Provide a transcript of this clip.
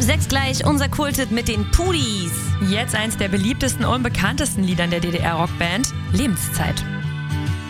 Ab 6 gleich unser Kulthit mit den Pudis. Jetzt eins der beliebtesten und bekanntesten Liedern der DDR-Rockband, Lebenszeit.